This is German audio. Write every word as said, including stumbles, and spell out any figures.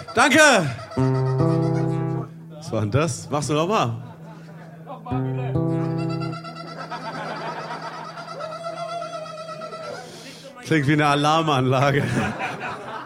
Danke! Was war denn das? Machst du noch mal? Noch mal bitte. Klingt wie eine Alarmanlage.